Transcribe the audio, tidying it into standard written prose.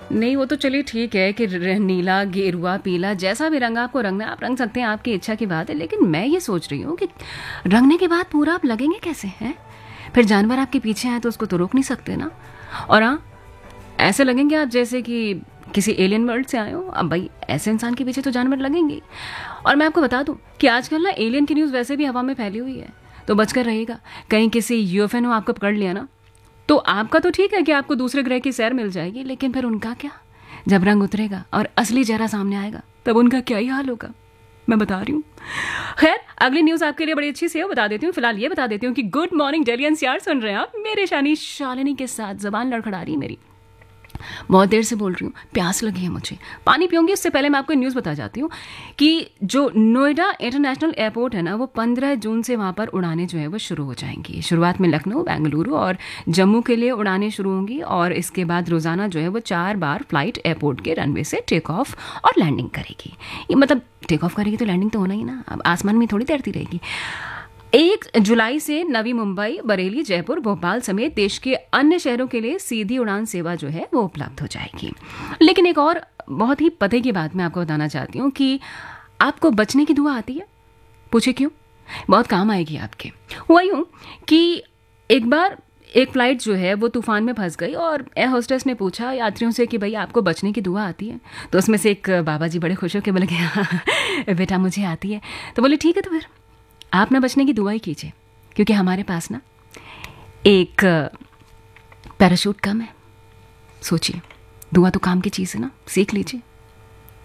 नहीं, वो तो चलिए ठीक है कि नीला, गेरुआ, पीला, जैसा भी रंग आपको रंगना है आप रंग सकते हैं, आपकी इच्छा की बात है। लेकिन मैं ये सोच रही हूँ कि रंगने के बाद पूरा आप लगेंगे कैसे हैं? फिर जानवर आपके पीछे आए तो उसको तो रोक नहीं सकते ना। और हाँ, ऐसे लगेंगे आप जैसे कि किसी एलियन वर्ल्ड से आए हो। अब भाई ऐसे इंसान के पीछे तो जानवर लगेंगे। और मैं आपको बता दूं कि आजकल ना एलियन की न्यूज़ वैसे भी हवा में फैली हुई है, तो बचकर रहिएगा। कहीं किसी यूएफओ आपको पकड़ लिया ना, तो आपका तो ठीक है कि आपको दूसरे ग्रह की सैर मिल जाएगी, लेकिन फिर उनका क्या? जब रंग उतरेगा और असली चेहरा सामने आएगा तब उनका क्या ही हाल होगा, मैं बता रही हूँ। खैर, अगली न्यूज आपके लिए बड़ी अच्छी सी है, बता देती हूँ। फिलहाल ये बता देती हूँ कि गुड मॉर्निंग दिल्ली एनसीआर सुन रहे हैं आप मेरे शानी शालिनी के साथ। जबान लड़खड़ा रही है मेरी, बहुत देर से बोल रही हूँ, प्यास लगी है मुझे, पानी पीऊंगी। उससे पहले मैं आपको न्यूज़ बता जाती हूँ कि जो नोएडा इंटरनेशनल एयरपोर्ट है ना, वो 15 जून से वहाँ पर उड़ानें जो है वो शुरू हो जाएंगी। शुरुआत में लखनऊ, बेंगलुरु और जम्मू के लिए उड़ानें शुरू होंगी और इसके बाद रोज़ाना जो है वो 4 बार फ्लाइट एयरपोर्ट के रनवे से टेक ऑफ और लैंडिंग करेगी। ये मतलब टेक ऑफ करेगी तो लैंडिंग तो होना ही ना, अब आसमान में थोड़ी तैरती रहेगी। 1 जुलाई से नवी मुंबई, बरेली, जयपुर, भोपाल समेत देश के अन्य शहरों के लिए सीधी उड़ान सेवा जो है वो उपलब्ध हो जाएगी। लेकिन एक और बहुत ही पते की बात मैं आपको बताना चाहती हूँ कि आपको बचने की दुआ आती है। पूछे क्यों? बहुत काम आएगी आपके। हुआ यूँ कि एक बार एक फ्लाइट जो है वो तूफान में फंस गई और एयर होस्टेस ने पूछा यात्रियों से कि भाई आपको बचने की दुआ आती है? तो उसमें से एक बाबा जी बड़े खुश होकर बोले कि हाँ बेटा मुझे आती है। तो बोले ठीक है, तो फिर आप ना बचने की दुआ ही कीजिए, क्योंकि हमारे पास ना एक पैराशूट कम है। सोचिए, दुआ तो काम की चीज़ है ना, सीख लीजिए।